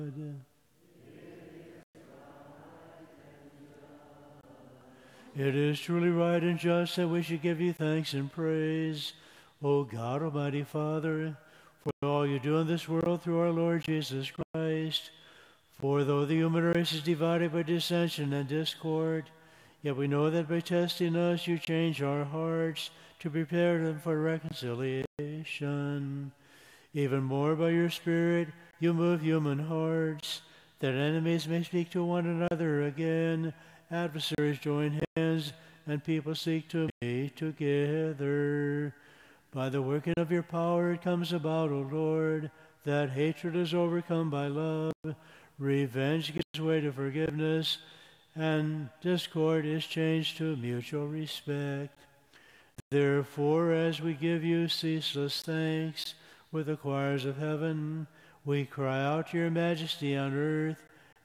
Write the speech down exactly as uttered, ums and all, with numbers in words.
It is truly right and just that we should give you thanks and praise, O God, Almighty Father, for all you do in this world through our Lord Jesus Christ. For though the human race is divided by dissension and discord, yet we know that by testing us you change our hearts to prepare them for reconciliation. Even more by your Spirit you move human hearts, that enemies may speak to one another again, adversaries join hands, and people seek to meet together. By the working of your power it comes about, O Lord, that hatred is overcome by love, revenge gives way to forgiveness, and discord is changed to mutual respect. Therefore, as we give you ceaseless thanks with the choirs of heaven, we cry out to your majesty on earth